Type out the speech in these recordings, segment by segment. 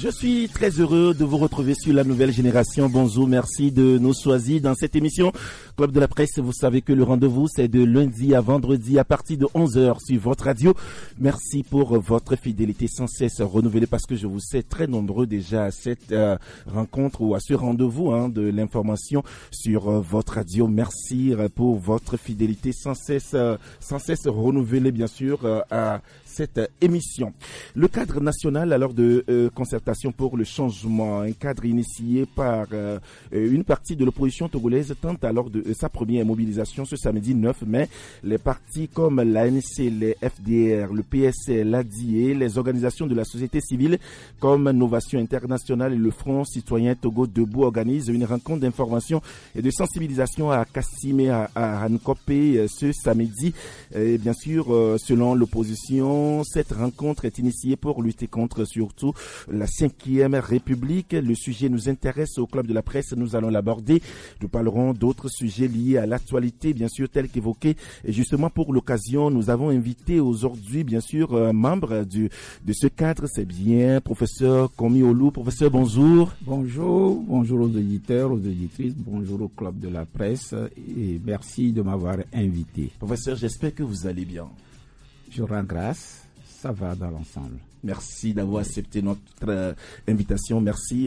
Je suis très heureux de vous retrouver sur la nouvelle génération. Bonjour, merci de nous choisir dans cette émission. Club de la presse, vous savez que le rendez-vous, c'est de lundi à vendredi à partir de 11h sur votre radio. Merci pour votre fidélité sans cesse renouvelée parce que je vous sais très nombreux déjà à cette rencontre ou à ce rendez-vous de l'information sur votre radio. Merci pour votre fidélité sans cesse renouvelée, bien sûr, à cette émission. Le cadre national alors de concertation pour le changement, un cadre initié par une partie de l'opposition togolaise tente alors de sa première mobilisation ce samedi 9 mai. Les partis comme l'ANC, les FDR, le PSL, l'ADIE, les organisations de la société civile comme Novation Internationale et le Front Citoyen Togo Debout organisent une rencontre d'information et de sensibilisation à Kassimé, à Hankopé ce samedi. Et bien sûr, selon l'opposition, cette rencontre est initiée pour lutter contre surtout la 5e République. Le sujet nous intéresse au Club de la presse. Nous allons l'aborder. Nous parlerons d'autres sujets liés à l'actualité, bien sûr, tels qu'évoqués. Et justement, pour l'occasion, nous avons invité aujourd'hui, bien sûr, un membre de ce cadre. C'est bien, professeur Komi Olu. Professeur, bonjour. Bonjour aux auditeurs, aux auditrices. Bonjour au Club de la presse. Et merci de m'avoir invité. Professeur, j'espère que vous allez bien. Je rends grâce, ça va dans l'ensemble. Merci d'avoir accepté notre invitation. Merci.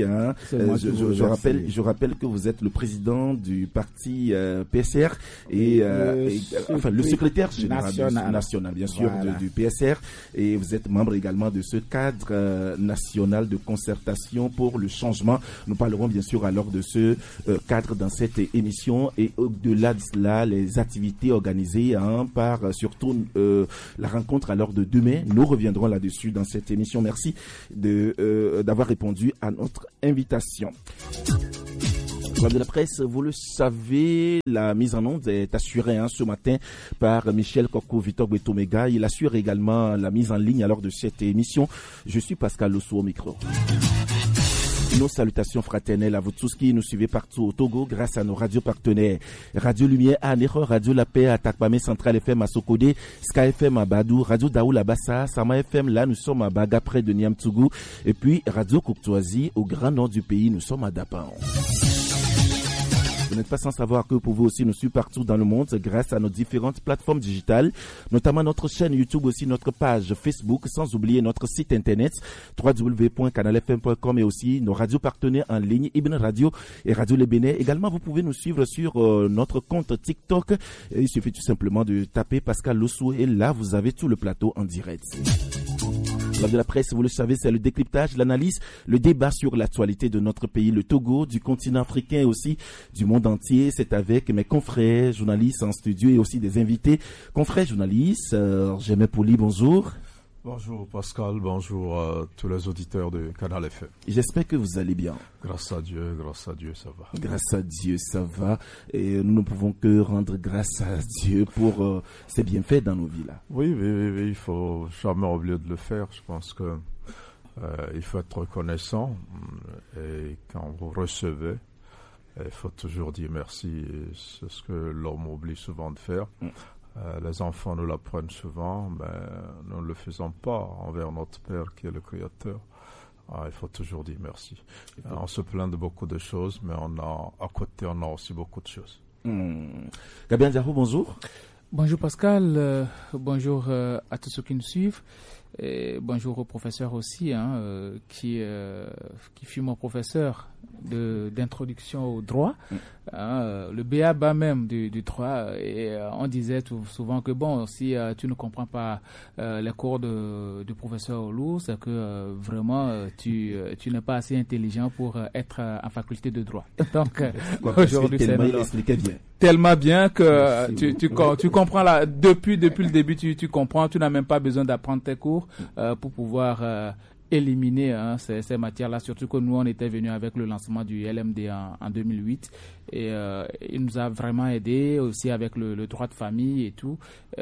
Je rappelle que vous êtes le président du parti PSR et le secrétaire général national, bien sûr, voilà, du PSR. Et vous êtes membre également de ce cadre national de concertation pour le changement. Nous parlerons bien sûr alors de ce cadre dans cette émission et au-delà de cela, les activités organisées par surtout la rencontre alors de demain. Nous reviendrons là-dessus dans cette émission. Merci d'avoir répondu à notre invitation. Club de la presse, vous le savez, la mise en onde est assurée ce matin par Michel Koko Victor Betomega. Il assure également la mise en ligne alors de cette émission. Je suis Pascal Losso au micro. Nos salutations fraternelles à vous tous qui nous suivez partout au Togo grâce à nos radios partenaires. Radio Lumière à Nero, Radio La Paix à Takpamé, Central FM à Sokode, Sky FM à Badou, Radio Daoul à Bassa, Sama FM, là nous sommes à Baga près de Niamtougou et puis Radio Courtoisie au grand nord du pays, nous sommes à Dapan. Vous n'êtes pas sans savoir que vous pouvez aussi nous suivre partout dans le monde grâce à nos différentes plateformes digitales, notamment notre chaîne YouTube, aussi notre page Facebook, sans oublier notre site internet www.canalfm.com et aussi nos radios partenaires en ligne, Ibn Radio et Radio Le Bénin. Également, vous pouvez nous suivre sur notre compte TikTok. Il suffit tout simplement de taper Pascal Lossou et là, vous avez tout le plateau en direct. Club de la presse, vous le savez, c'est le décryptage, l'analyse, le débat sur l'actualité de notre pays, le Togo, du continent africain et aussi du monde entier. C'est avec mes confrères journalistes en studio et aussi des invités. Confrères journalistes, J'aimais Poli, bonjour. Bonjour Pascal, bonjour à tous les auditeurs de Canal FM. J'espère que vous allez bien. Grâce à Dieu, ça va. Grâce à Dieu, ça va. Et nous ne pouvons que rendre grâce à Dieu pour ses bienfaits dans nos vies là. Oui, il faut jamais oublier de le faire. Je pense que il faut être reconnaissant et quand vous recevez, il faut toujours dire merci. Et c'est ce que l'homme oublie souvent de faire. Les enfants nous l'apprennent souvent, mais nous ne le faisons pas envers notre Père qui est le Créateur. Il faut toujours dire merci. On se plaint de beaucoup de choses, mais à côté, on a aussi beaucoup de choses. Gabriel Diarou, bonjour. Bonjour Pascal, bonjour à tous ceux qui nous suivent. Et bonjour au professeur aussi, qui fut mon professeur d'introduction au droit, le B.A.B.A. même du droit. Et on disait souvent que bon, si tu ne comprends pas les cours du professeur Olu, c'est que vraiment tu n'es pas assez intelligent pour être en faculté de droit. Donc aujourd'hui c'est tellement bien que tu comprends là depuis le début, tu comprends, tu n'as même pas besoin d'apprendre tes cours pour pouvoir éliminer ces matières-là, surtout que nous on était venus avec le lancement du LMD en 2008 et il nous a vraiment aidé aussi avec le droit de famille et tout.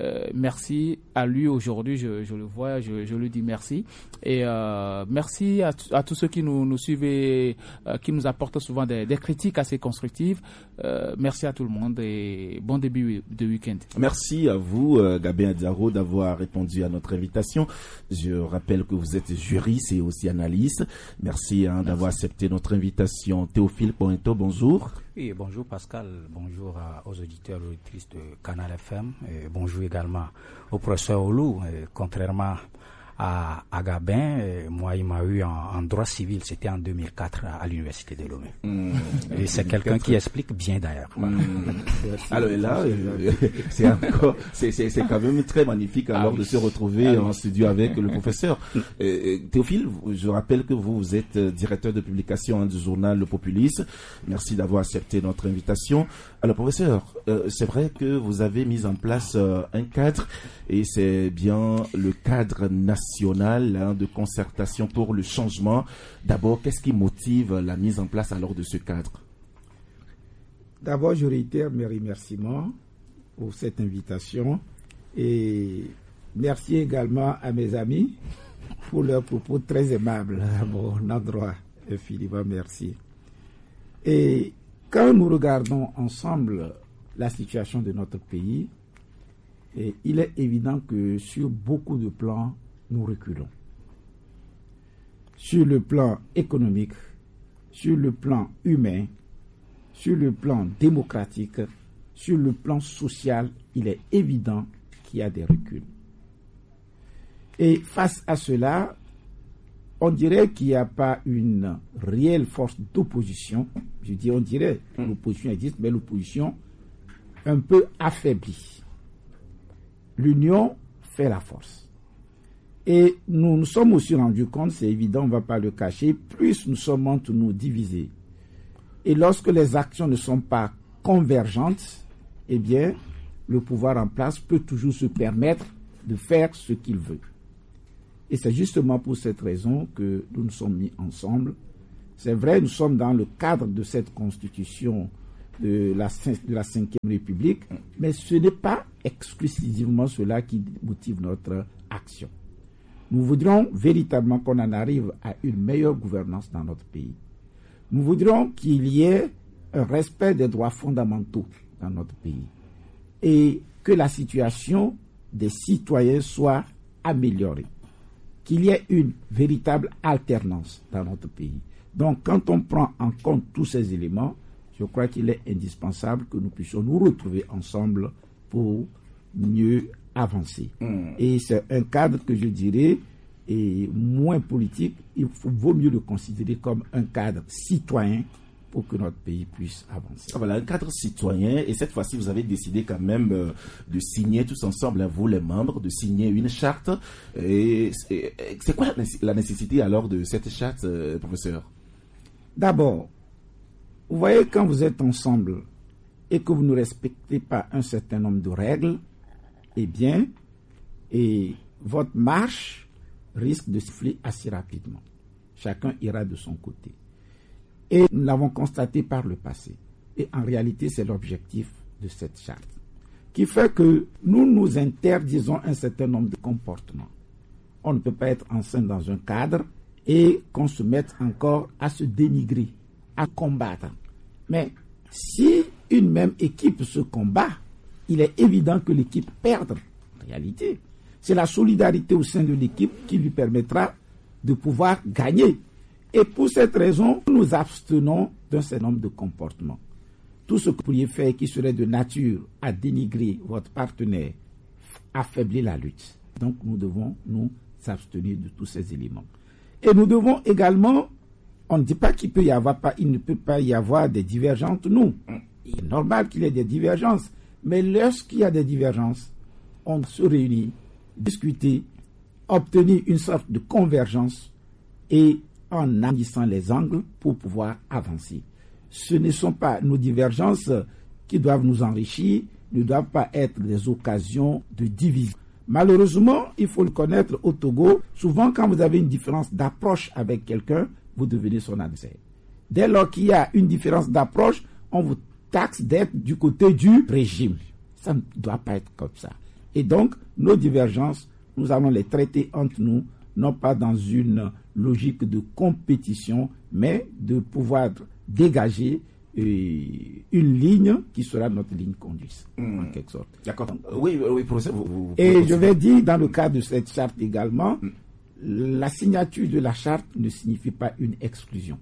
Merci à lui aujourd'hui, je le vois, je lui dis merci et merci à tous ceux qui nous suivent et qui nous apportent souvent des critiques assez constructives. Merci à tout le monde et bon début de week-end. Merci à vous Gabin Diarou d'avoir répondu à notre invitation. Je rappelle que vous êtes jury juriste et aussi analyste. Merci d'avoir accepté notre invitation. Théophile Pointo, bonjour. Oui, bonjour Pascal, bonjour aux auditeurs et auditrices de Canal FM, et bonjour également au professeur Oulou. Contrairement à Gabin, moi il m'a eu en droit civil, c'était en 2004 à l'université de Lomé. Et c'est quelqu'un qui explique bien d'ailleurs. Alors là, c'est quand même très magnifique alors de se retrouver en studio avec le professeur. Théophile, je rappelle que vous êtes directeur de publication du journal Le Populiste. Merci d'avoir accepté notre invitation. Alors professeur, c'est vrai que vous avez mis en place un cadre et c'est bien le cadre national de concertation pour le changement. D'abord, qu'est-ce qui motive la mise en place alors de ce cadre? D'abord, je réitère mes remerciements pour cette invitation et merci également à mes amis pour leurs propos très aimables à mon endroit. Infiniment merci. Et quand nous regardons ensemble la situation de notre pays, il est évident que sur beaucoup de plans, nous reculons. Sur le plan économique, sur le plan humain, sur le plan démocratique, sur le plan social, il est évident qu'il y a des reculs. Et face à cela, on dirait qu'il n'y a pas une réelle force d'opposition. Je dis on dirait, l'opposition existe, mais l'opposition un peu affaiblie. L'union fait la force. Et nous nous sommes aussi rendus compte, c'est évident, on ne va pas le cacher, plus nous sommes entre nous divisés. Et lorsque les actions ne sont pas convergentes, eh bien, le pouvoir en place peut toujours se permettre de faire ce qu'il veut. Et c'est justement pour cette raison que nous nous sommes mis ensemble. C'est vrai, nous sommes dans le cadre de cette constitution de la 5e République, mais ce n'est pas exclusivement cela qui motive notre action. Nous voudrions véritablement qu'on en arrive à une meilleure gouvernance dans notre pays. Nous voudrions qu'il y ait un respect des droits fondamentaux dans notre pays et que la situation des citoyens soit améliorée, qu'il y ait une véritable alternance dans notre pays. Donc, quand on prend en compte tous ces éléments, je crois qu'il est indispensable que nous puissions nous retrouver ensemble pour mieux avancer. Et c'est un cadre que je dirais est moins politique. Il vaut mieux le considérer comme un cadre citoyen pour que notre pays puisse avancer. Voilà, un cadre citoyen. Et cette fois-ci, vous avez décidé quand même de signer tous ensemble, vous les membres, de signer une charte. Et c'est quoi la nécessité alors de cette charte, professeur? D'abord, vous voyez, quand vous êtes ensemble et que vous ne respectez pas un certain nombre de règles, eh bien, votre marche risque de siffler assez rapidement. Chacun ira de son côté. Et nous l'avons constaté par le passé. Et en réalité, c'est l'objectif de cette charte, qui fait que nous nous interdisons un certain nombre de comportements. On ne peut pas être enceinte dans un cadre et qu'on se mette encore à se dénigrer, à combattre. Mais si une même équipe se combat, il est évident que l'équipe perd. En réalité, c'est la solidarité au sein de l'équipe qui lui permettra de pouvoir gagner. Et pour cette raison, nous nous abstenons d'un certain nombre de comportements. Tout ce que vous pourriez faire qui serait de nature à dénigrer votre partenaire, affaiblir la lutte. Donc nous devons nous abstenir de tous ces éléments. Et nous devons également, on ne dit pas il ne peut pas y avoir des divergences, non. Il est normal qu'il y ait des divergences. Mais lorsqu'il y a des divergences, on se réunit, discuter, obtenir une sorte de convergence et en analysant les angles pour pouvoir avancer. Ce ne sont pas nos divergences qui doivent nous enrichir, ne doivent pas être des occasions de division. Malheureusement, il faut le connaître au Togo, souvent quand vous avez une différence d'approche avec quelqu'un, vous devenez son adversaire. Dès lors qu'il y a une différence d'approche, on vous taxe d'être du côté du régime. Ça ne doit pas être comme ça. Et donc, nos divergences, nous allons les traiter entre nous, non pas dans une logique de compétition, mais de pouvoir dégager une ligne qui sera notre ligne conduite, en quelque sorte. D'accord. Oui, professeur. Et je vais dire, dans le cadre de cette charte également, la signature de la charte ne signifie pas une exclusion.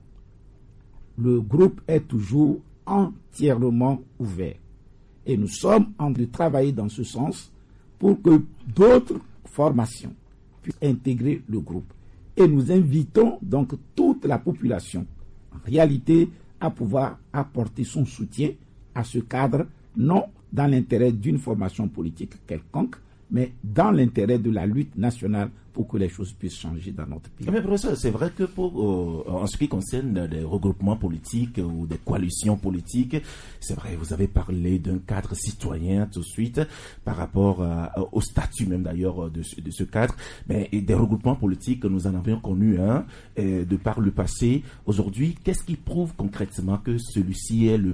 Le groupe est toujours entièrement ouvert. Et nous sommes en train de travailler dans ce sens pour que d'autres formations puissent intégrer le groupe. Et nous invitons donc toute la population, en réalité, à pouvoir apporter son soutien à ce cadre, non dans l'intérêt d'une formation politique quelconque, mais dans l'intérêt de la lutte nationale pour que les choses puissent changer dans notre pays. Mais professeur, c'est vrai que en ce qui concerne des regroupements politiques ou des coalitions politiques, c'est vrai, vous avez parlé d'un cadre citoyen tout de suite par rapport au statut même d'ailleurs de ce cadre. Mais des regroupements politiques, nous en avions connu un de par le passé. Aujourd'hui, qu'est-ce qui prouve concrètement que celui-ci est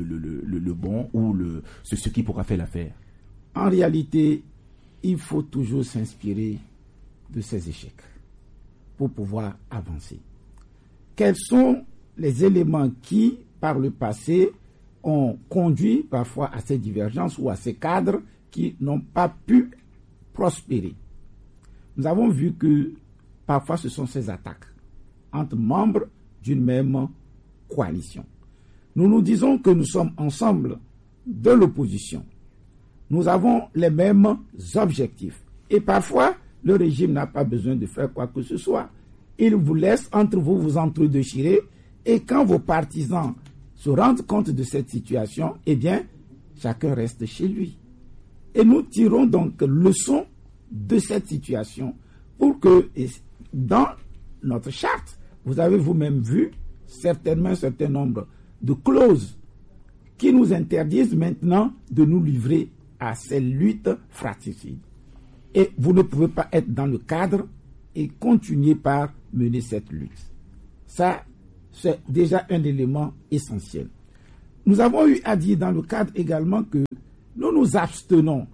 le bon ou ce qui pourra faire l'affaire? En réalité, il faut toujours s'inspirer de ces échecs pour pouvoir avancer. Quels sont les éléments qui, par le passé, ont conduit parfois à ces divergences ou à ces cadres qui n'ont pas pu prospérer? Nous avons vu que parfois ce sont ces attaques entre membres d'une même coalition. Nous nous disons que nous sommes ensemble de l'opposition. Nous avons les mêmes objectifs. Et parfois, le régime n'a pas besoin de faire quoi que ce soit. Il vous laisse entre vous vous entre-déchirer. Et quand vos partisans se rendent compte de cette situation, eh bien, chacun reste chez lui. Et nous tirons donc leçon de cette situation pour que, dans notre charte, vous avez vous-même vu certainement un certain nombre de clauses qui nous interdisent maintenant de nous livrer à ces luttes fratricides. Et vous ne pouvez pas être dans le cadre et continuer par mener cette lutte. Ça, c'est déjà un élément essentiel. Nous avons eu à dire dans le cadre également que nous nous abstenons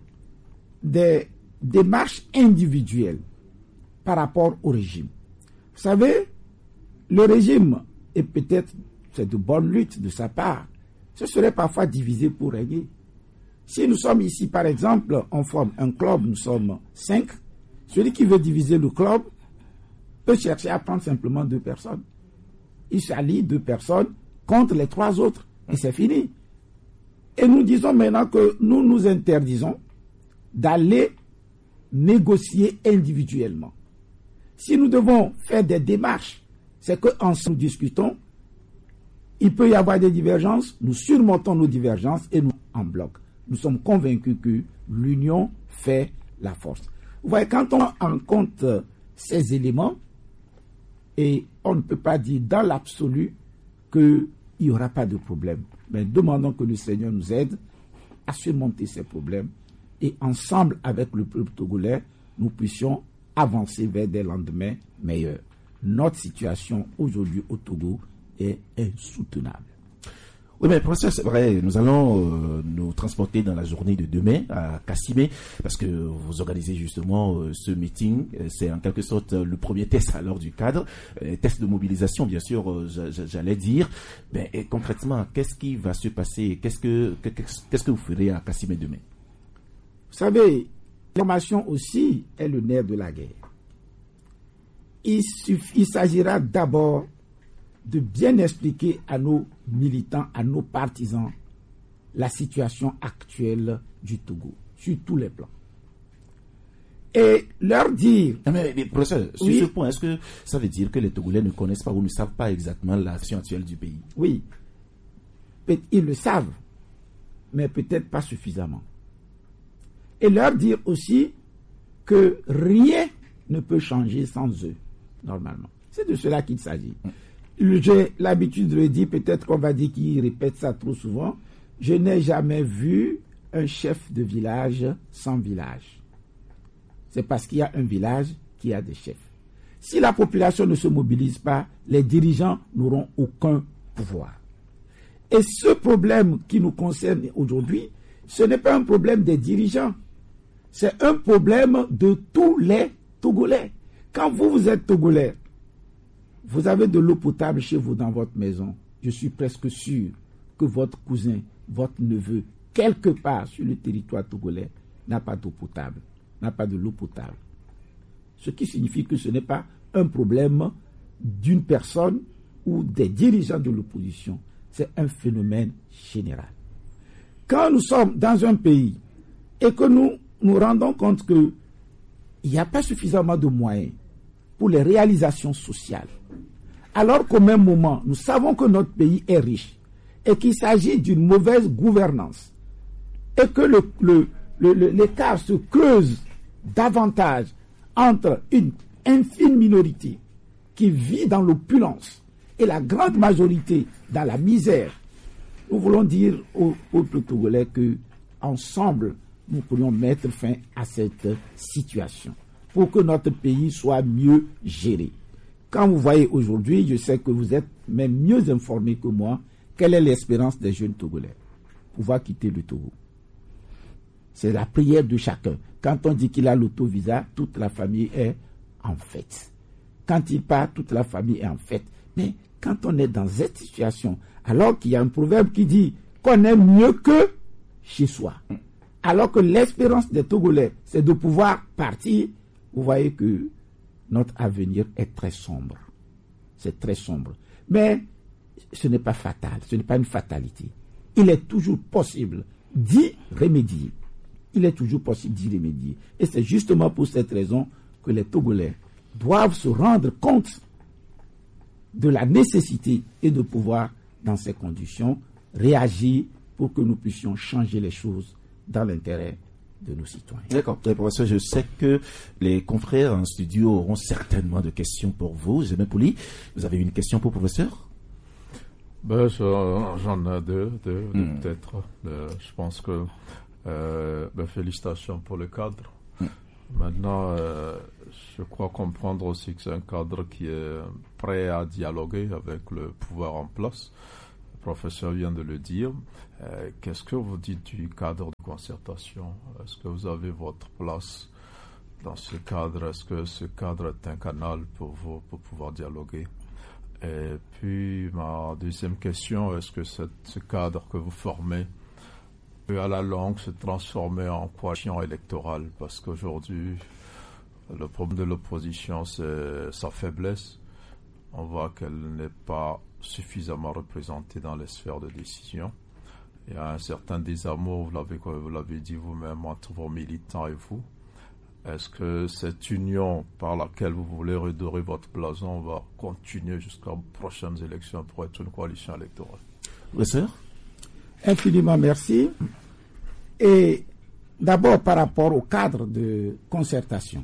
des démarches individuelles par rapport au régime. Vous savez, le régime, et peut-être c'est de bonne lutte de sa part, ce serait parfois divisé pour régner. Si nous sommes ici, par exemple, on forme un club, nous sommes 5, celui qui veut diviser le club peut chercher à prendre simplement 2 personnes. Il s'allie 2 personnes contre les 3 autres, et c'est fini. Et nous disons maintenant que nous nous interdisons d'aller négocier individuellement. Si nous devons faire des démarches, c'est qu'ensemble nous discutons, il peut y avoir des divergences, nous surmontons nos divergences et nous en bloc. Nous sommes convaincus que l'union fait la force. Vous voyez, quand on en compte ces éléments, et on ne peut pas dire dans l'absolu qu'il n'y aura pas de problème. Mais demandons que le Seigneur nous aide à surmonter ces problèmes et ensemble avec le peuple togolais, nous puissions avancer vers des lendemains meilleurs. Notre situation aujourd'hui au Togo est insoutenable. Oui, mais professeur, c'est vrai, nous allons nous transporter dans la journée de demain à Kassimé, parce que vous organisez justement ce meeting. C'est en quelque sorte le premier test alors du cadre, test de mobilisation, bien sûr, j'allais dire. Mais et concrètement, qu'est-ce qui va se passer? Qu'est-ce que vous ferez à Kassimé demain? Vous savez, l'information aussi est le nerf de la guerre. Il s'agira d'abord de bien expliquer à nos militants, à nos partisans, la situation actuelle du Togo, sur tous les plans. Et leur dire... Mais professeur, sur ce point, est-ce que ça veut dire que les Togolais ne connaissent pas ou ne savent pas exactement la situation actuelle du pays? Oui, ils le savent, mais peut-être pas suffisamment. Et leur dire aussi que rien ne peut changer sans eux, normalement. C'est de cela qu'il s'agit. J'ai l'habitude de le dire, peut-être qu'on va dire qu'il répète ça trop souvent. Je n'ai jamais vu un chef de village sans village. C'est parce qu'il y a un village qu'il y a des chefs. Si la population ne se mobilise pas, les dirigeants n'auront aucun pouvoir. Et ce problème qui nous concerne aujourd'hui, ce n'est pas un problème des dirigeants. C'est un problème de tous les Togolais. Quand vous êtes Togolais, vous avez de l'eau potable chez vous dans votre maison. Je suis presque sûr que votre cousin, votre neveu, quelque part sur le territoire togolais, n'a pas d'eau potable, n'a pas de l'eau potable. Ce qui signifie que ce n'est pas un problème d'une personne ou des dirigeants de l'opposition. C'est un phénomène général. Quand nous sommes dans un pays et que nous nous rendons compte qu'il n'y a pas suffisamment de moyens pour les réalisations sociales, alors qu'au même moment, nous savons que notre pays est riche et qu'il s'agit d'une mauvaise gouvernance et que l'écart se creuse davantage entre une infime minorité qui vit dans l'opulence et la grande majorité dans la misère, nous voulons dire au peuple togolais que ensemble nous pourrions mettre fin à cette situation pour que notre pays soit mieux géré. Quand vous voyez aujourd'hui, je sais que vous êtes même mieux informés que moi, quelle est l'espérance des jeunes Togolais? Pouvoir quitter le Togo. C'est la prière de chacun. Quand on dit qu'il a l'auto-visa, toute la famille est en fête. Quand il part, toute la famille est en fête. Mais quand on est dans cette situation, alors qu'il y a un proverbe qui dit qu'on est mieux que chez soi, alors que l'espérance des Togolais, c'est de pouvoir partir, vous voyez que notre avenir est très sombre. C'est très sombre. Mais ce n'est pas fatal, ce n'est pas une fatalité. Il est toujours possible d'y remédier. Il est toujours possible d'y remédier. Et c'est justement pour cette raison que les Togolais doivent se rendre compte de la nécessité et de pouvoir, dans ces conditions, réagir pour que nous puissions changer les choses dans l'intérêt de nos citoyens. D'accord. Professeur, je sais que les confrères en studio auront certainement de questions pour vous. J'ai même poli. Vous avez une question pour le professeur? J'en ai deux peut-être. Je pense que félicitations pour le cadre. Maintenant, je crois comprendre aussi que c'est un cadre qui est prêt à dialoguer avec le pouvoir en place. Le professeur vient de le dire. Qu'est-ce que vous dites du cadre de concertation? Est-ce que vous avez votre place dans ce cadre? Est-ce que ce cadre est un canal pour vous pour pouvoir dialoguer? Et puis, ma deuxième question, est-ce que ce cadre que vous formez peut à la longue se transformer en coalition électorale? Parce qu'aujourd'hui, le problème de l'opposition, c'est sa faiblesse. On voit qu'elle n'est pas suffisamment représentée dans les sphères de décision. Il y a un certain désamour, vous l'avez dit vous-même, entre vos militants et vous. Est-ce que cette union par laquelle vous voulez redorer votre blason va continuer jusqu'aux prochaines élections pour être une coalition électorale? Oui, sir. Infiniment merci. Et d'abord par rapport au cadre de concertation.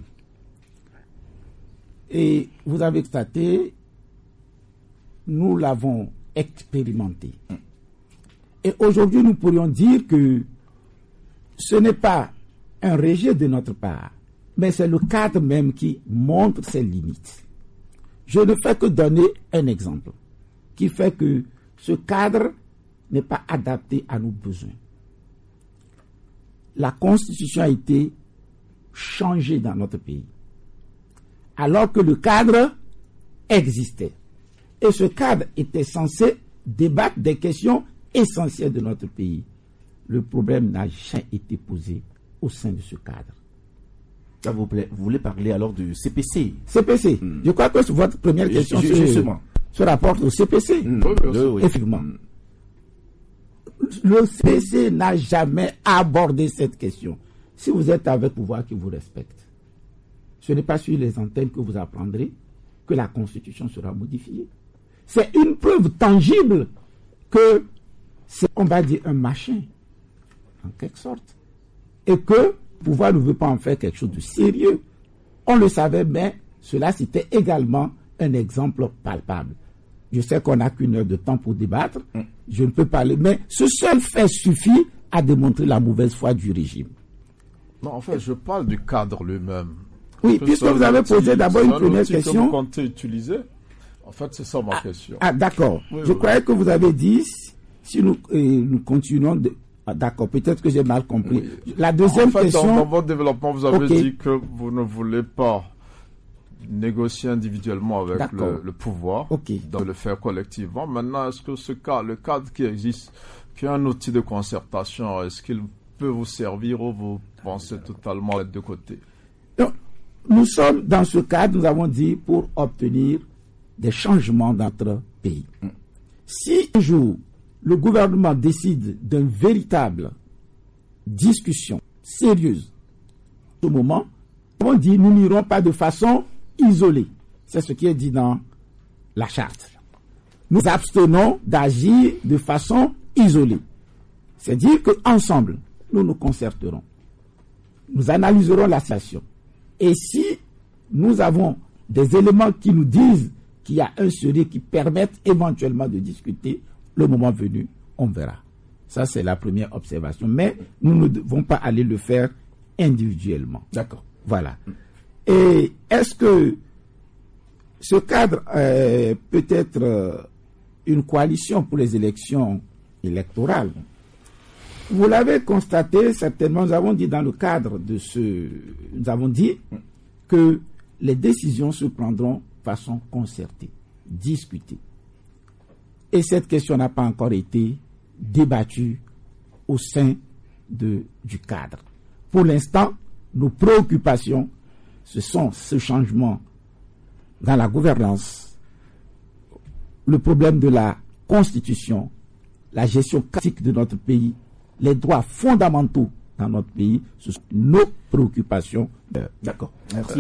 Et vous avez constaté, nous l'avons expérimenté. Et aujourd'hui, nous pourrions dire que ce n'est pas un rejet de notre part, mais c'est le cadre même qui montre ses limites. Je ne fais que donner un exemple qui fait que ce cadre n'est pas adapté à nos besoins. La Constitution a été changée dans notre pays, alors que le cadre existait. Et ce cadre était censé débattre des questions essentielles de notre pays. Le problème n'a jamais été posé au sein de ce cadre. Vous voulez parler alors du CPC? CPC. Je crois que votre première question se rapporte au CPC. Oui. Effectivement. Le CPC n'a jamais abordé cette question. Si vous êtes avec le pouvoir qui vous respecte, ce n'est pas sur les antennes que vous apprendrez que la Constitution sera modifiée. C'est une preuve tangible que c'est, on va dire, un machin, en quelque sorte. Et que le pouvoir ne veut pas en faire quelque chose de sérieux. On le savait, mais cela, c'était également un exemple palpable. Je sais qu'on n'a qu'une heure de temps pour débattre. Je ne peux pas parler, mais ce seul fait suffit à démontrer la mauvaise foi du régime. Non, en fait, je parle du cadre lui-même. Oui, puisque vous avez posé d'abord une première question. Que vous comptez utiliser. En fait, c'est ça ma question. Ah, d'accord. Je croyais que vous avez dit, si nous continuons de... d'accord, peut-être que j'ai mal compris. Oui. La deuxième question... Dans votre développement, vous avez dit que vous ne voulez pas négocier individuellement avec le pouvoir, de le faire collectivement. Maintenant, est-ce que le cadre qui existe, qui est un outil de concertation, est-ce qu'il peut vous servir ou vous pensez totalement être de côté? Donc, nous sommes dans ce cadre, nous avons dit, pour obtenir des changements dans notre pays. Si un jour le gouvernement décide d'une véritable discussion sérieuse, au moment, on dit nous n'irons pas de façon isolée. C'est ce qui est dit dans la charte. Nous abstenons d'agir de façon isolée. C'est-à-dire qu'ensemble, nous nous concerterons. Nous analyserons la situation. Et si nous avons des éléments qui nous disent qu'il y a un sérieux qui permettent éventuellement de discuter, le moment venu, on verra. Ça, c'est la première observation. Mais nous ne devons pas aller le faire individuellement. D'accord. Voilà. Et est-ce que ce cadre peut être une coalition pour les élections électorales? Vous l'avez constaté, certainement, nous avons dit dans le cadre de nous avons dit que les décisions se prendront de façon concertée, discutée. Et cette question n'a pas encore été débattue au sein du cadre. Pour l'instant, nos préoccupations, ce sont ce changement dans la gouvernance, le problème de la constitution, la gestion classique de notre pays, les droits fondamentaux dans notre pays, ce sont nos préoccupations. D'accord. Merci.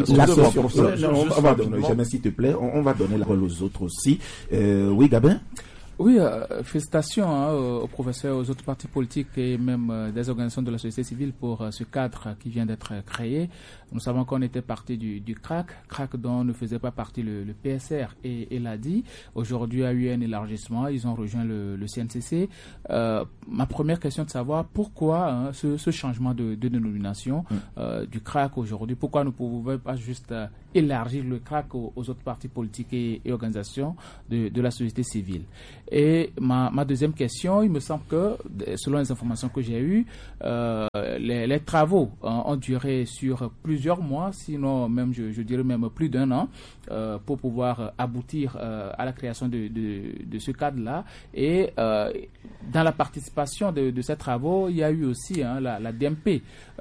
S'il te plaît, on va donner la parole aux autres aussi. Oui, Gabin? Oui, félicitations aux professeurs, aux autres partis politiques et même des organisations de la société civile pour ce cadre qui vient d'être créé. Nous savons qu'on était parti du CRAC dont ne faisait pas partie le PSR et l'ADI. Aujourd'hui, il y a eu un élargissement, ils ont rejoint le CNCC. Ma première question est de savoir pourquoi ce changement de dénomination du CRAC aujourd'hui, pourquoi nous ne pouvons pas juste élargir le CRAC aux autres partis politiques et organisations de la société civile. Et ma deuxième question, il me semble que, selon les informations que j'ai eues, les travaux ont duré sur plusieurs mois, sinon même, je dirais même plus d'un an, pour pouvoir aboutir à la création de ce cadre-là. Et dans la participation de ces travaux, il y a eu aussi la DMP,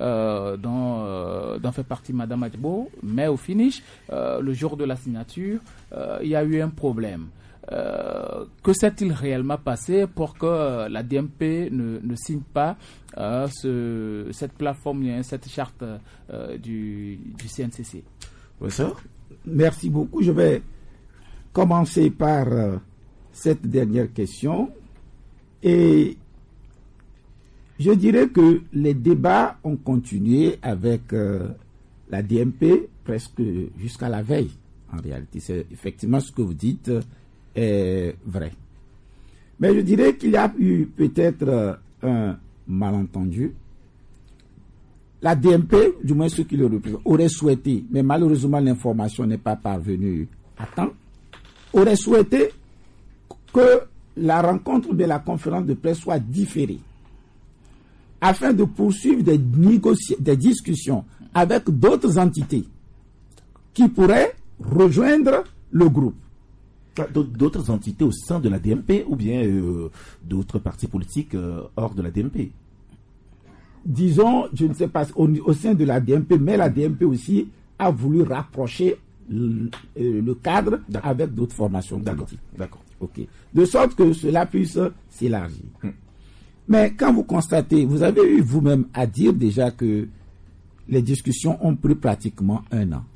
dont fait partie Mme Adjbo, mais au finish, le jour de la signature, il y a eu un problème. Que s'est-il réellement passé pour que la DMP ne signe pas cette plateforme, cette charte du CNCC? Professeur, merci beaucoup. Je vais commencer par cette dernière question. Et je dirais que les débats ont continué avec la DMP presque jusqu'à la veille. En réalité, c'est effectivement ce que vous dites est vrai. Mais je dirais qu'il y a eu peut-être un malentendu. La DMP, du moins ceux qui le représentent, aurait souhaité, mais malheureusement l'information n'est pas parvenue à temps, aurait souhaité que la rencontre de la conférence de presse soit différée afin de poursuivre des discussions avec d'autres entités qui pourraient rejoindre le groupe. D'autres entités au sein de la DMP ou bien d'autres partis politiques hors de la DMP? Disons, je ne sais pas, au sein de la DMP, mais la DMP aussi a voulu rapprocher le cadre avec d'autres formations politiques. D'accord. Ok. De sorte que cela puisse s'élargir. Mais quand vous constatez, vous avez eu vous-même à dire déjà que les discussions ont pris pratiquement 1 an.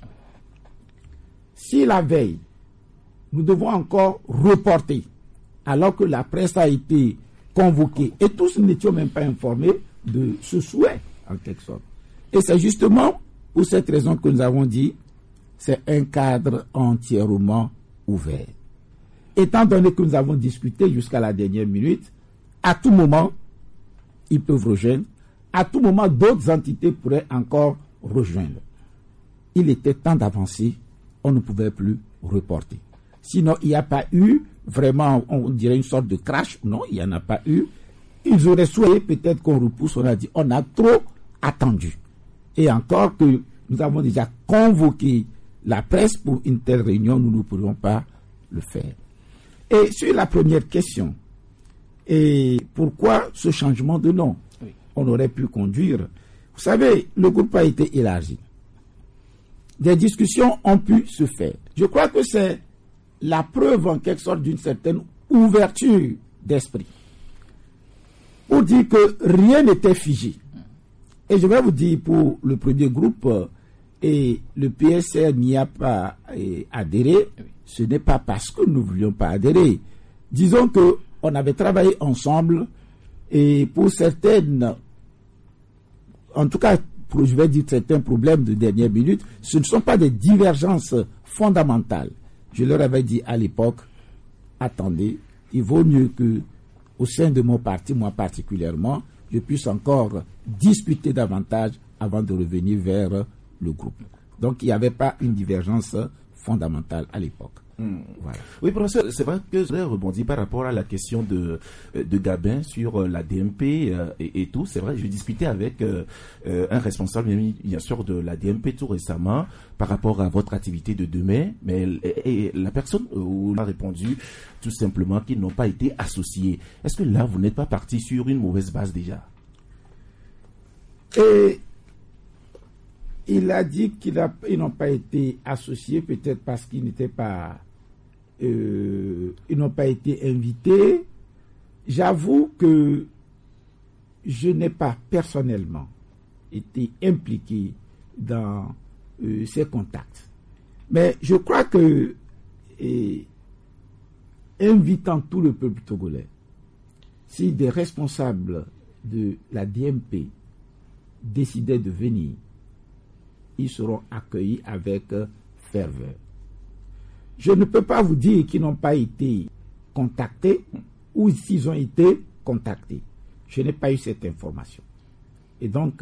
Si la veille, nous devons encore reporter, alors que la presse a été convoquée, et tous n'étions même pas informés de ce souhait, en quelque sorte. Et c'est justement pour cette raison que nous avons dit, c'est un cadre entièrement ouvert. Étant donné que nous avons discuté jusqu'à la dernière minute, à tout moment, ils peuvent rejoindre. À tout moment, d'autres entités pourraient encore rejoindre. Il était temps d'avancer, on ne pouvait plus reporter. Sinon, il n'y a pas eu vraiment, on dirait une sorte de crash. Non, il n'y en a pas eu. Ils auraient souhaité peut-être qu'on repousse. On a dit, on a trop attendu. Et encore que nous avons déjà convoqué la presse pour une telle réunion, nous ne pourrions pas le faire. Et sur la première question, et pourquoi ce changement de nom? On aurait pu conduire. Vous savez, le groupe a été élargi. des discussions ont pu se faire. Je crois que c'est la preuve en quelque sorte d'une certaine ouverture d'esprit. Pour dire que rien n'était figé. Et je vais vous dire pour le premier groupe, et le PSR n'y a pas adhéré, ce n'est pas parce que nous ne voulions pas adhérer. Disons qu'on avait travaillé ensemble et pour certaines, en tout cas, je vais dire certains problèmes de dernière minute, ce ne sont pas des divergences fondamentales. Je leur avais dit à l'époque, attendez, il vaut mieux que au sein de mon parti, moi particulièrement, je puisse encore discuter davantage avant de revenir vers le groupe. Donc il n'y avait pas une divergence fondamentale à l'époque. Voilà. Oui, professeur, c'est vrai que je rebondis par rapport à la question de Gabin sur la DMP et tout. C'est vrai, je discutais avec un responsable, bien sûr, de la DMP tout récemment par rapport à votre activité de demain, mais la personne a répondu tout simplement qu'ils n'ont pas été associés. Est-ce que là, vous n'êtes pas parti sur une mauvaise base déjà? Et il a dit qu'ils n'ont pas été associés, peut-être parce qu'ils n'étaient pas... ils n'ont pas été invités. J'avoue que je n'ai pas personnellement été impliqué dans ces contacts. Mais je crois que invitant tout le peuple togolais, si des responsables de la DMP décidaient de venir, ils seront accueillis avec ferveur. Je ne peux pas vous dire qu'ils n'ont pas été contactés ou s'ils ont été contactés. Je n'ai pas eu cette information. Et donc,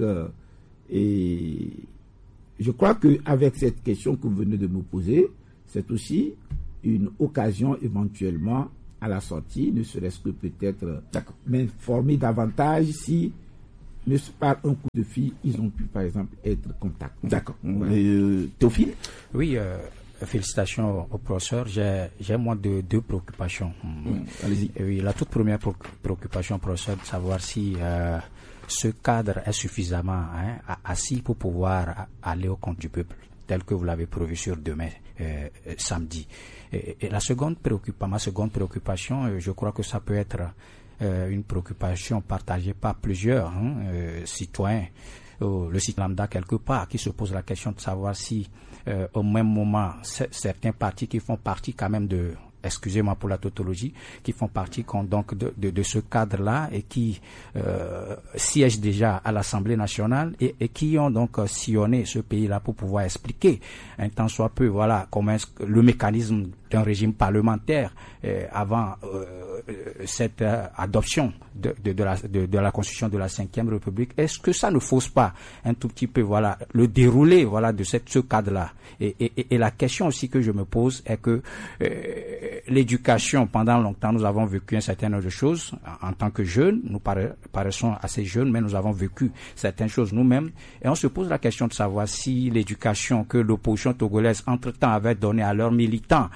je crois qu'avec cette question que vous venez de me poser, c'est aussi une occasion éventuellement à la sortie, ne serait-ce que peut-être m'informer davantage si, par un coup de fil, ils ont pu par exemple être contactés. D'accord. Théophile? Oui, félicitations au professeur. J'ai moins de deux préoccupations. Allez-y. Oui, la toute première préoccupation, professeur, de savoir si ce cadre est suffisamment assis pour pouvoir aller au compte du peuple, tel que vous l'avez prévu sur demain, samedi. Et ma seconde préoccupation, je crois que ça peut être une préoccupation partagée par plusieurs citoyens, le citoyen lambda quelque part, qui se pose la question de savoir si au même moment certains partis qui font partie quand même de, excusez-moi pour la tautologie, qui font partie donc de ce cadre-là et qui siègent déjà à l'Assemblée nationale et qui ont donc sillonné ce pays-là pour pouvoir expliquer un tant soit peu, voilà, comment le mécanisme d'un régime parlementaire avant cette adoption de la Constitution de la Ve République. Est-ce que ça ne fausse pas un tout petit peu, voilà, le déroulé, voilà, de ce cadre-là? Et la question aussi que je me pose est que l'éducation, pendant longtemps, nous avons vécu un certain nombre de choses en tant que jeunes. Nous paraissons assez jeunes, mais nous avons vécu certaines choses nous-mêmes. Et on se pose la question de savoir si l'éducation que l'opposition togolaise, entre-temps, avait donnée à leurs militants,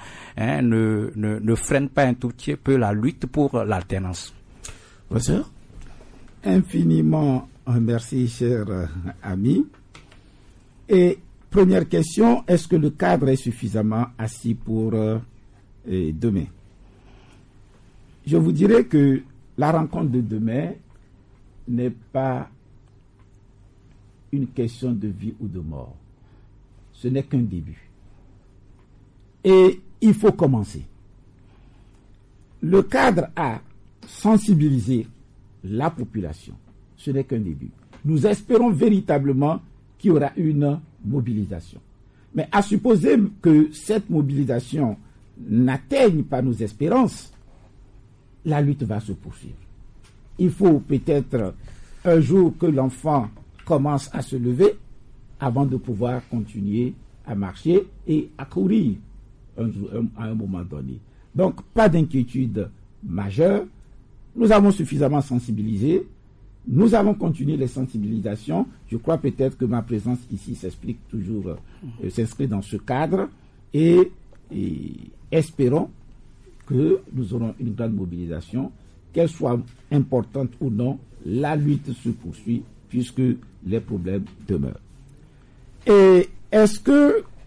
ne freine pas un tout petit peu la lutte pour l'alternance. Professeur? Infiniment merci, cher ami. Et première question, est-ce que le cadre est suffisamment assis pour demain? Je vous dirais que la rencontre de demain n'est pas une question de vie ou de mort. Ce n'est qu'un début. Et il faut commencer. Le cadre a sensibilisé la population. Ce n'est qu'un début. Nous espérons véritablement qu'il y aura une mobilisation. Mais à supposer que cette mobilisation n'atteigne pas nos espérances, la lutte va se poursuivre. Il faut peut-être un jour que l'enfant commence à se lever avant de pouvoir continuer à marcher et à courir à un moment donné. Donc, pas d'inquiétude majeure. Nous avons suffisamment sensibilisé. Nous avons continué les sensibilisations. Je crois peut-être que ma présence ici s'explique toujours, s'inscrit dans ce cadre. Et espérons que nous aurons une grande mobilisation. Qu'elle soit importante ou non, la lutte se poursuit puisque les problèmes demeurent. Et est-ce que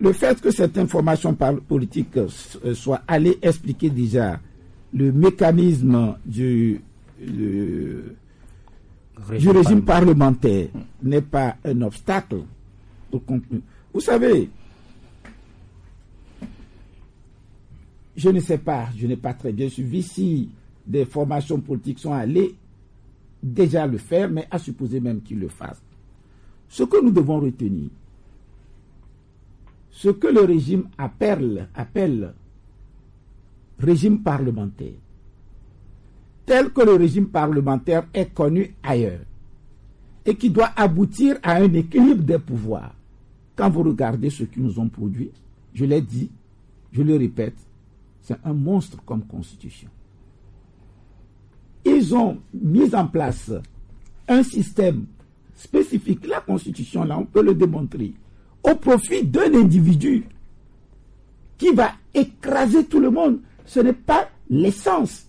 le fait que certaines formations politiques soient allées expliquer déjà le mécanisme du régime parlementaire n'est pas un obstacle au contenu. Vous savez, je ne sais pas, je n'ai pas très bien suivi si des formations politiques sont allées déjà le faire, mais à supposer même qu'ils le fassent. Ce que nous devons retenir, ce que le régime appelle régime parlementaire, tel que le régime parlementaire est connu ailleurs, et qui doit aboutir à un équilibre des pouvoirs. Quand vous regardez ce qu'ils nous ont produit, je l'ai dit, je le répète, c'est un monstre comme constitution. Ils ont mis en place un système spécifique, la constitution, là, on peut le démontrer, au profit d'un individu qui va écraser tout le monde. Ce n'est pas l'essence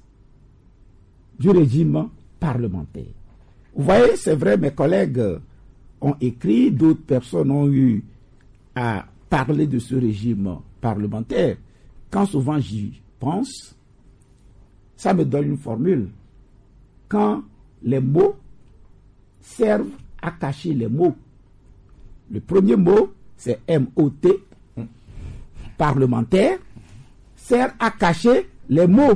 du régime parlementaire. Vous voyez, c'est vrai, mes collègues ont écrit, d'autres personnes ont eu à parler de ce régime parlementaire. Quand souvent j'y pense, ça me donne une formule. Quand les mots servent à cacher les mots. Le premier mot, c'est M-O-T, parlementaire, sert à cacher les mots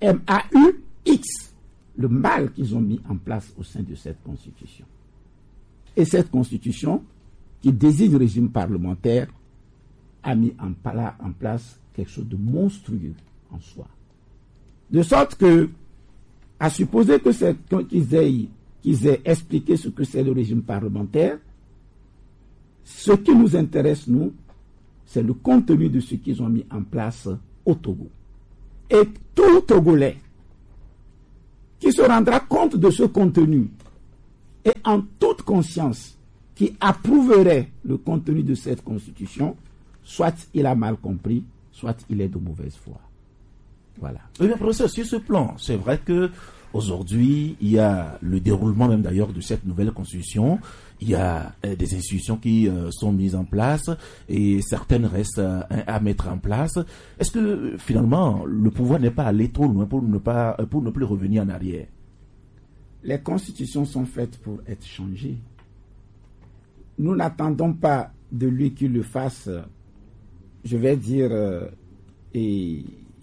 M-A-U-X, le mal qu'ils ont mis en place au sein de cette constitution. Et cette constitution, qui désigne le régime parlementaire, a mis en place quelque chose de monstrueux en soi. De sorte que, à supposer que qu'ils aient expliqué ce que c'est le régime parlementaire, ce qui nous intéresse, nous, c'est le contenu de ce qu'ils ont mis en place au Togo. Et tout Togolais qui se rendra compte de ce contenu et en toute conscience qui approuverait le contenu de cette constitution, soit il a mal compris, soit il est de mauvaise foi. Voilà. Oui, mais professeur, sur ce plan, c'est vrai que aujourd'hui, il y a le déroulement même d'ailleurs de cette nouvelle constitution. Il y a des institutions qui sont mises en place et certaines restent à mettre en place. Est-ce que finalement, le pouvoir n'est pas allé trop loin pour ne plus revenir en arrière? Les constitutions sont faites pour être changées. Nous n'attendons pas de lui qu'il le fasse, je vais dire, et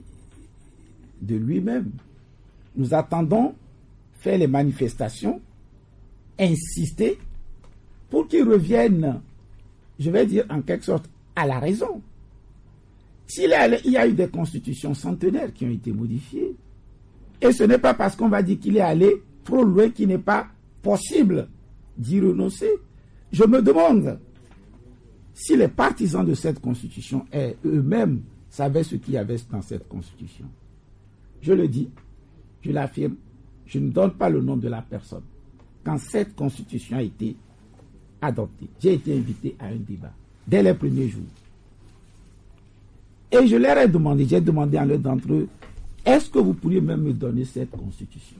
de lui-même. Nous attendons faire les manifestations, insister pour qu'il revienne, je vais dire en quelque sorte, à la raison. Il y a eu des constitutions centenaires qui ont été modifiées. Et ce n'est pas parce qu'on va dire qu'il est allé trop loin qu'il n'est pas possible d'y renoncer. Je me demande si les partisans de cette constitution eux-mêmes savaient ce qu'il y avait dans cette constitution. Je le dis, je l'affirme, je ne donne pas le nom de la personne. Quand cette constitution a été adoptée, j'ai été invité à un débat dès les premiers jours. Et je leur ai demandé, j'ai demandé à l'un d'entre eux, est-ce que vous pourriez même me donner cette constitution?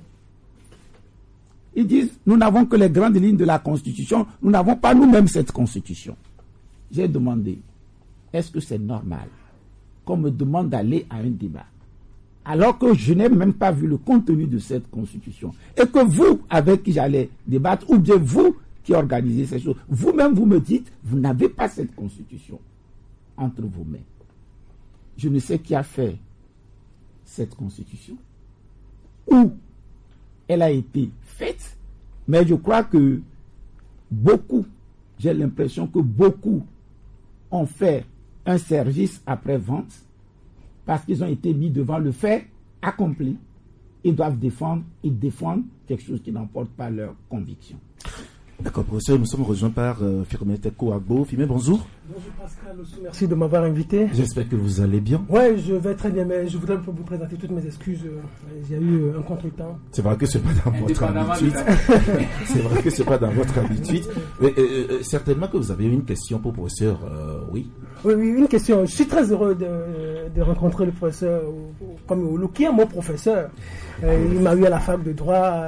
Ils disent, nous n'avons que les grandes lignes de la constitution, nous n'avons pas nous-mêmes cette constitution. J'ai demandé, est-ce que c'est normal qu'on me demande d'aller à un débat alors que je n'ai même pas vu le contenu de cette constitution, et que vous, avec qui j'allais débattre, ou bien vous qui organisez ces choses, vous-même vous me dites, vous n'avez pas cette constitution entre vos mains. Je ne sais qui a fait cette constitution, où elle a été faite, mais je crois que beaucoup, j'ai l'impression que beaucoup ont fait un service après-vente, parce qu'ils ont été mis devant le fait accompli. Ils doivent défendre quelque chose qui n'emporte pas leur conviction. D'accord, professeur, nous sommes rejoints par Firmin Teko Agbo. Firmin, bonjour. Bonjour Pascal, merci de m'avoir invité. J'espère que vous allez bien. Oui, je vais très bien, mais je voudrais vous présenter toutes mes excuses. Il y a eu un contretemps. C'est vrai que ce n'est pas dans votre habitude. C'est vrai que ce n'est pas dans votre habitude. Mais, certainement que vous avez une question pour le professeur, oui. Oui, une question. Je suis très heureux de rencontrer le professeur comme Oulu, qui est mon professeur. Il m'a eu à la fac de droit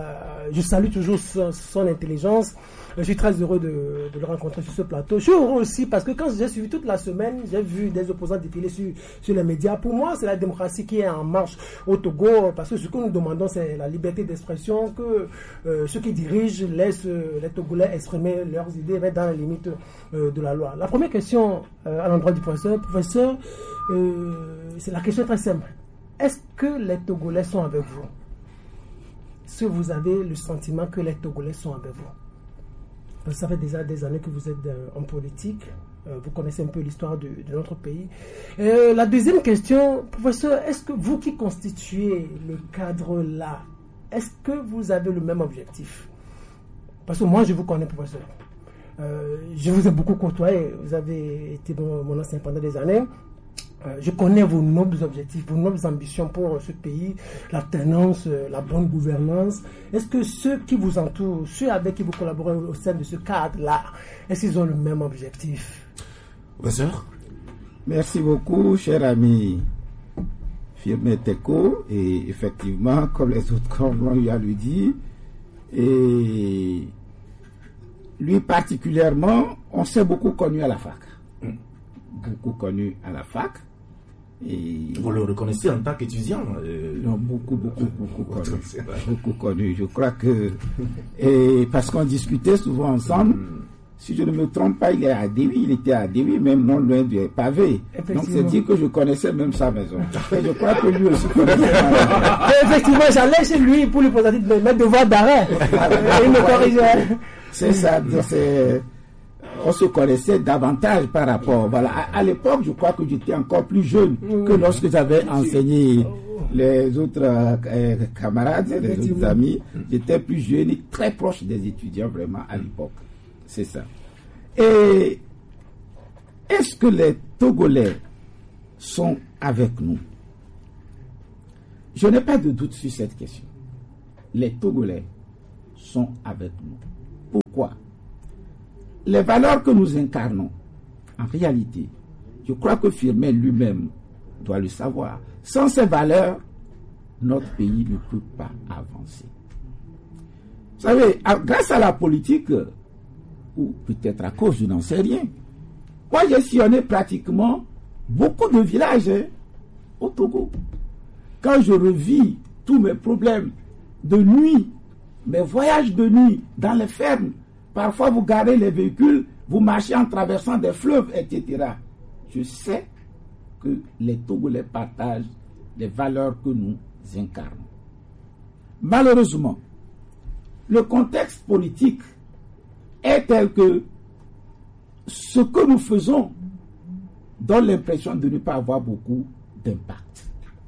Je salue toujours son intelligence. Je suis très heureux de le rencontrer sur ce plateau. Je suis heureux aussi parce que quand j'ai suivi toute la semaine, j'ai vu des opposants défiler sur les médias. Pour moi, c'est la démocratie qui est en marche au Togo, parce que ce que nous demandons, c'est la liberté d'expression, que ceux qui dirigent laissent les Togolais exprimer leurs idées, mais dans les limites de la loi. La première question à l'endroit du professeur. Professeur, c'est la question très simple. Est-ce que les Togolais sont avec vous? Est-ce que vous avez le sentiment que les Togolais sont avec vous? Ça fait déjà des années que vous êtes en politique. Vous connaissez un peu l'histoire de notre pays. La deuxième question, professeur, est-ce que vous qui constituez le cadre là, est-ce que vous avez le même objectif? Parce que moi, je vous connais, professeur. Je vous ai beaucoup côtoyé. Vous avez été mon ancien pendant des années. Je connais vos nobles objectifs, vos nobles ambitions pour ce pays, l'alternance, la bonne gouvernance. Est-ce que ceux qui vous entourent, ceux avec qui vous collaborez au sein de ce cadre-là, est-ce qu'ils ont le même objectif? Professeur? Merci beaucoup, cher ami Firmin Teko. Et effectivement, comme les autres comme l'ont eu à lui dire, et lui particulièrement, on s'est beaucoup connu à la fac. Beaucoup connu à la fac. Et vous le reconnaissez en tant qu'étudiant? Non, beaucoup connu. Beaucoup connu. Je crois que... Et parce qu'on discutait souvent ensemble. Si je ne me trompe pas, il est à Déwi. Il était à Déwi, même non loin du pavé. Donc c'est dire que je connaissais même sa maison. Et je crois que lui aussi connaissait sa maison. Effectivement, j'allais chez lui pour lui poser de mettre devoir d'arrêt. Et il me corrigeait. C'est ça. On se connaissait davantage par rapport. Voilà. À l'époque, je crois que j'étais encore plus jeune que lorsque j'avais enseigné les autres camarades, les autres amis. J'étais plus jeune et très proche des étudiants vraiment à l'époque. C'est ça. Et est-ce que les Togolais sont avec nous? Je n'ai pas de doute sur cette question. Les Togolais sont avec nous. Pourquoi? Les valeurs que nous incarnons, en réalité, je crois que Firmin lui-même doit le savoir. Sans ces valeurs, notre pays ne peut pas avancer. Vous savez, grâce à la politique, ou peut-être à cause, je n'en sais rien, moi j'ai sillonné pratiquement beaucoup de villages au Togo. Quand je revis tous mes problèmes de nuit, mes voyages de nuit dans les fermes, parfois vous garez les véhicules, vous marchez en traversant des fleuves, etc. Je sais que les Togolais partagent les valeurs que nous incarnons. Malheureusement, le contexte politique est tel que ce que nous faisons donne l'impression de ne pas avoir beaucoup d'impact.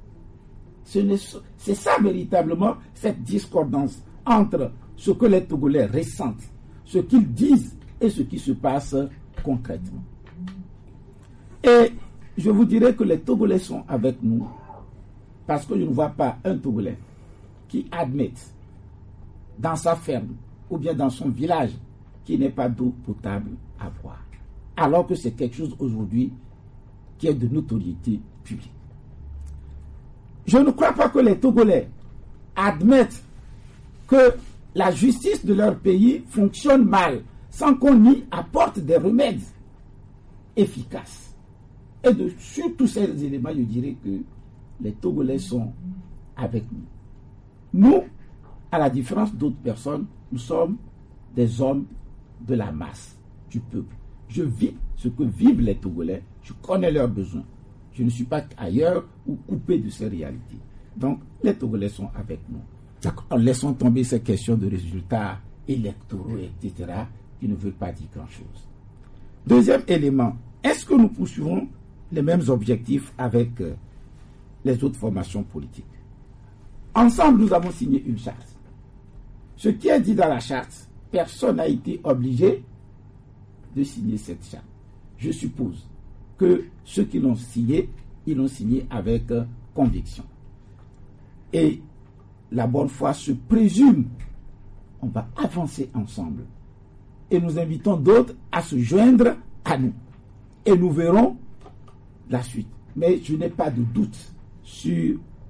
C'est ça véritablement, cette discordance entre ce que les Togolais ressentent, ce qu'ils disent et ce qui se passe concrètement. Et je vous dirais que les Togolais sont avec nous parce que je ne vois pas un Togolais qui admette dans sa ferme ou bien dans son village qu'il n'ait pas d'eau potable à boire. Alors que c'est quelque chose aujourd'hui qui est de notoriété publique. Je ne crois pas que les Togolais admettent que la justice de leur pays fonctionne mal sans qu'on y apporte des remèdes efficaces. Et sur tous ces éléments, je dirais que les Togolais sont avec nous. Nous, à la différence d'autres personnes, nous sommes des hommes de la masse, du peuple. Je vis ce que vivent les Togolais, je connais leurs besoins. Je ne suis pas ailleurs ou coupé de ces réalités. Donc, les Togolais sont avec nous. En laissant tomber ces questions de résultats électoraux, etc., qui ne veulent pas dire grand-chose. Deuxième élément, est-ce que nous poursuivons les mêmes objectifs avec les autres formations politiques? Ensemble, nous avons signé une charte. Ce qui est dit dans la charte, personne n'a été obligé de signer cette charte. Je suppose que ceux qui l'ont signé, ils l'ont signé avec conviction. Et la bonne foi se présume. On va avancer ensemble. Et nous invitons d'autres à se joindre à nous. Et nous verrons la suite. Mais je n'ai pas de doute sur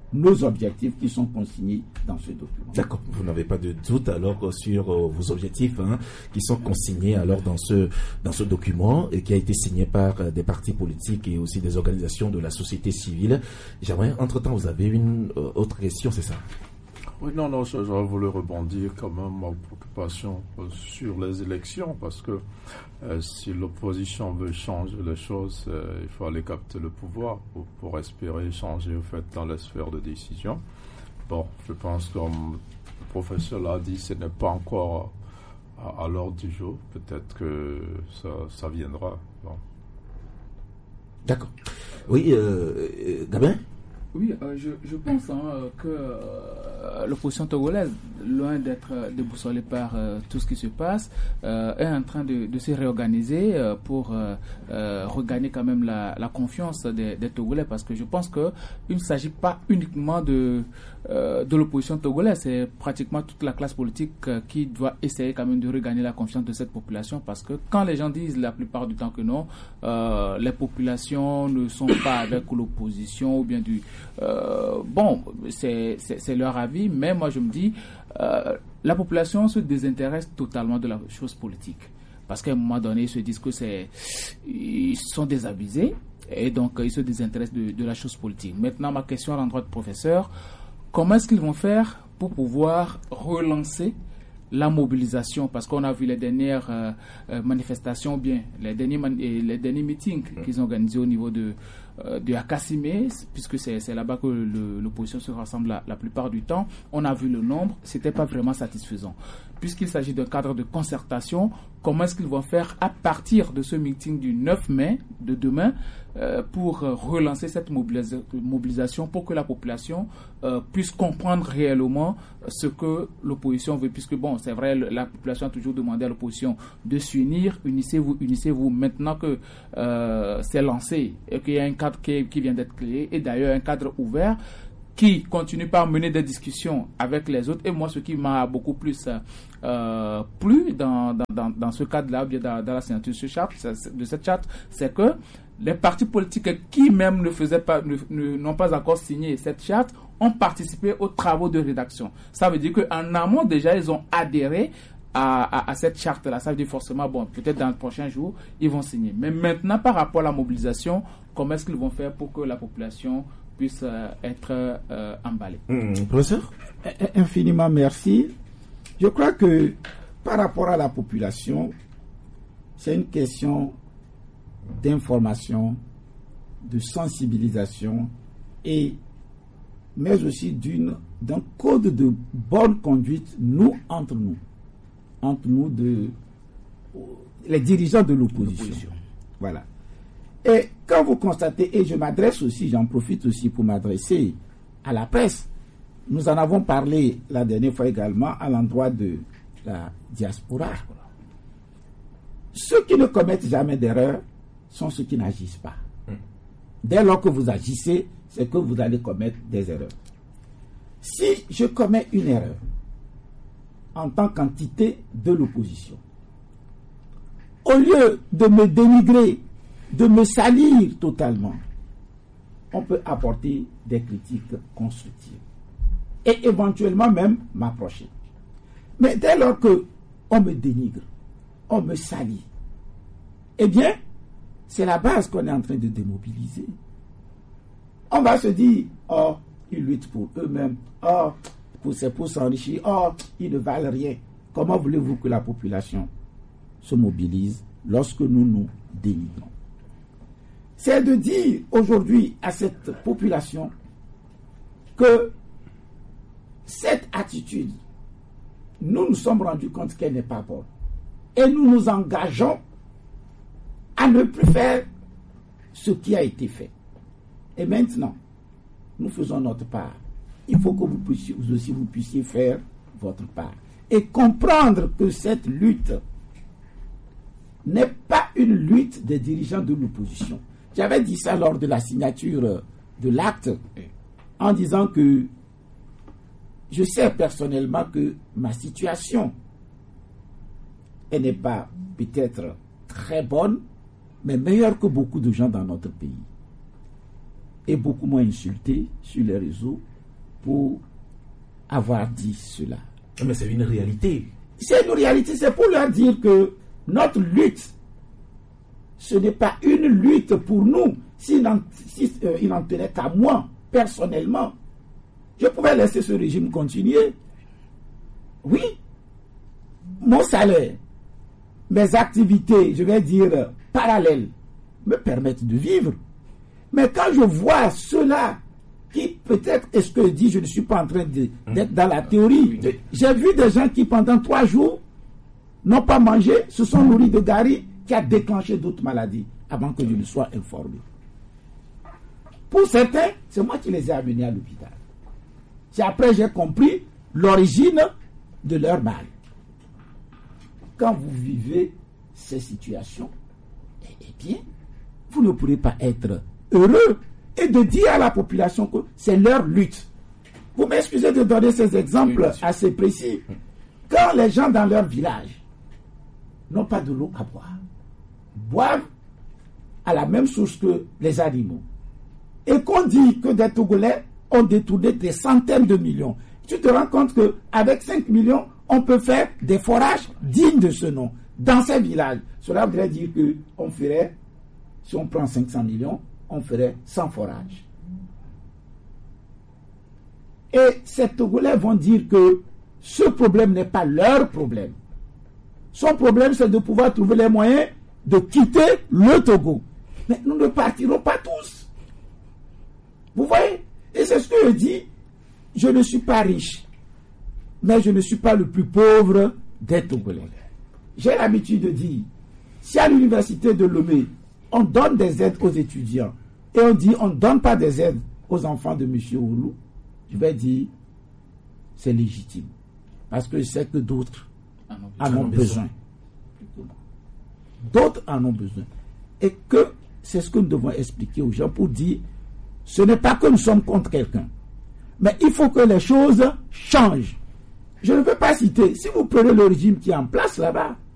nos objectifs qui sont consignés dans ce document. D'accord, vous n'avez pas de doute alors sur vos objectifs qui sont consignés alors dans ce document et qui a été signé par des partis politiques et aussi des organisations de la société civile. J'aimerais, entre-temps, vous avez une autre question, c'est ça? Oui, non, j'aurais voulu rebondir quand même ma préoccupation sur les élections, parce que si l'opposition veut changer les choses, il faut aller capter le pouvoir pour espérer changer au fait dans les sphères de décision. Bon, je pense que comme le professeur l'a dit, ce n'est pas encore à l'ordre du jour. Peut-être que ça viendra. Bon. D'accord. Oui, Gabin? Oui, je pense que l'opposition togolaise, loin d'être déboussolée par tout ce qui se passe, est en train de se réorganiser pour regagner quand même la confiance des Togolais, parce que je pense qu'il ne s'agit pas uniquement de l'opposition togolaise, c'est pratiquement toute la classe politique qui doit essayer quand même de regagner la confiance de cette population, parce que quand les gens disent la plupart du temps que non, les populations ne sont pas avec l'opposition ou bien bon, c'est leur avis, mais moi je me dis la population se désintéresse totalement de la chose politique, parce qu'à un moment donné ils se disent que ils sont désabusés et donc ils se désintéressent de la chose politique. Maintenant, ma question à l'endroit de professeur, comment est-ce qu'ils vont faire pour pouvoir relancer la mobilisation, parce qu'on a vu les dernières manifestations, bien les derniers meetings qu'ils ont organisés au niveau de Akasimé, puisque c'est là-bas que l'opposition se rassemble la plupart du temps. On a vu le nombre, c'était pas vraiment satisfaisant. Puisqu'il s'agit d'un cadre de concertation, comment est-ce qu'ils vont faire à partir de ce meeting du 9 mai, de demain, pour relancer cette mobilisation pour que la population puisse comprendre réellement ce que l'opposition veut, puisque bon, c'est vrai, la population a toujours demandé à l'opposition de s'unir, unissez-vous. Maintenant que c'est lancé et qu'il y a un cadre qui vient d'être créé, et d'ailleurs un cadre ouvert qui continue par mener des discussions avec les autres. Et moi, ce qui m'a beaucoup plus plu dans ce cadre-là, bien dans la signature de cette charte, c'est que les partis politiques qui même n'ont pas encore signé cette charte ont participé aux travaux de rédaction. Ça veut dire qu'en amont, déjà, ils ont adhéré à cette charte-là. Ça veut dire forcément, bon, peut-être dans le prochain jour, ils vont signer. Mais maintenant, par rapport à la mobilisation, comment est-ce qu'ils vont faire pour que la population puisse être emballée? Professeur? Infiniment merci. Je crois que par rapport à la population, c'est une question d'information, de sensibilisation, mais aussi d'un code de bonne conduite, entre nous, les dirigeants de l'opposition. Voilà. Et quand vous constatez, et je m'adresse aussi, j'en profite aussi pour m'adresser à la presse, nous en avons parlé la dernière fois également à l'endroit de la diaspora. Ceux qui ne commettent jamais d'erreur sont ceux qui n'agissent pas. Dès lors que vous agissez, c'est que vous allez commettre des erreurs. Si je commets une erreur en tant qu'entité de l'opposition, au lieu de me dénigrer, de me salir totalement, on peut apporter des critiques constructives et éventuellement même m'approcher. Mais dès lors qu'on me dénigre, on me salit, eh bien, c'est la base qu'on est en train de démobiliser. On va se dire, oh, ils luttent pour eux-mêmes, oh, c'est pour s'enrichir, oh, ils ne valent rien. Comment voulez-vous que la population se mobilise lorsque nous nous dénigrons? C'est de dire aujourd'hui à cette population que cette attitude, nous nous sommes rendus compte qu'elle n'est pas bonne. Et nous nous engageons à ne plus faire ce qui a été fait. Et maintenant, nous faisons notre part. Il faut que vous puissiez faire votre part. Et comprendre que cette lutte n'est pas une lutte des dirigeants de l'opposition. J'avais dit ça lors de la signature de l'acte, en disant que je sais personnellement que ma situation, elle n'est pas peut-être très bonne, mais meilleure que beaucoup de gens dans notre pays. Et beaucoup moins insultés sur les réseaux, pour avoir dit cela. Mais c'est une réalité. C'est une réalité, c'est pour leur dire que notre lutte, ce n'est pas une lutte pour nous. S'il n'en tenait qu'à moi, personnellement, je pouvais laisser ce régime continuer. Oui, mon salaire, mes activités, je vais dire, parallèles, me permettent de vivre. Mais quand je vois ceux-là qui peut-être, est-ce que je dis, je ne suis pas en train d'être dans la théorie. J'ai vu des gens qui pendant 3 jours n'ont pas mangé, se sont nourris de gari, qui a déclenché d'autres maladies avant que je ne sois informé. Pour certains, c'est moi qui les ai amenés à l'hôpital. C'est après j'ai compris l'origine de leur mal. Quand vous vivez ces situations, eh bien, vous ne pourrez pas être heureux et de dire à la population que c'est leur lutte. Vous m'excusez de donner ces exemples assez précis. Quand les gens dans leur village n'ont pas de l'eau à boire, boivent à la même source que les animaux, et qu'on dit que des Togolais ont détourné des centaines de millions, tu te rends compte qu'avec 5 millions, on peut faire des forages dignes de ce nom dans ces villages. Cela voudrait dire qu'on ferait, si on prend 500 millions, on ferait 100 forages. Et ces Togolais vont dire que ce problème n'est pas leur problème. Son problème, c'est de pouvoir trouver les moyens de quitter le Togo. Mais nous ne partirons pas tous. Vous voyez? Et c'est ce que je dis. Je ne suis pas riche, mais je ne suis pas le plus pauvre des Togolais. J'ai l'habitude de dire, si à l'université de Lomé, on donne des aides aux étudiants, et on dit on ne donne pas des aides aux enfants de M. Oulou, je vais dire, c'est légitime. Parce que je sais que d'autres en ont besoin. D'autres en ont besoin. Et que c'est ce que nous devons expliquer aux gens pour dire, ce n'est pas que nous sommes contre quelqu'un, mais il faut que les choses changent. Je ne veux pas citer, si vous prenez le régime qui est en place là-bas,